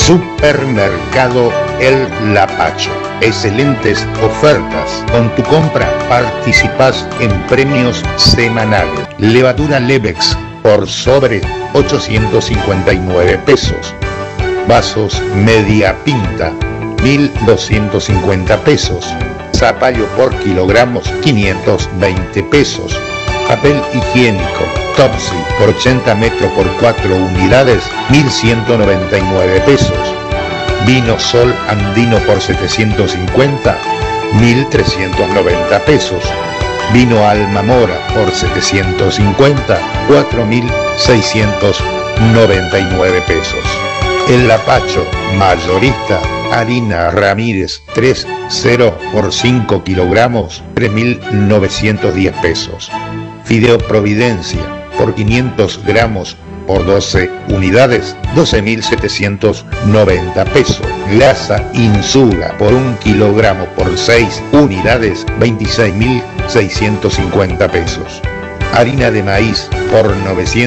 Supermercado El Lapacho. Excelentes ofertas. Con tu compra participás en premios semanales. Levadura Levex por sobre 859 pesos. Vasos media pinta 1.250 pesos. Zapallo por kilogramos 520 pesos. Papel higiénico Topsy por 80 metros por 4 unidades 1.199 pesos. Vino Sol Andino por 750 1.390 pesos. Vino Alma Mora por 750 4.699 pesos. El Lapacho mayorista harina Ramírez 3,0 por 5 kilogramos 3.910 pesos. Fideo Providencia por 500 gramos por 12 unidades 12.790 pesos. Grasa Insuga por 1 kilogramo por 6 unidades 26.650 pesos. Harina de maíz por 900